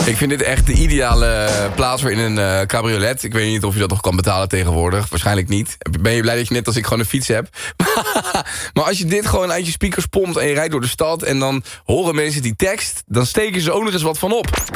Ik vind dit echt de ideale plaats voor in een cabriolet. Ik weet niet of je dat nog kan betalen tegenwoordig. Waarschijnlijk niet. Ben je blij dat je net als ik gewoon een fiets hebt? Maar als je dit gewoon uit je speakers pompt en je rijdt door de stad... en dan horen mensen die tekst, dan steken ze ook nog eens wat van op.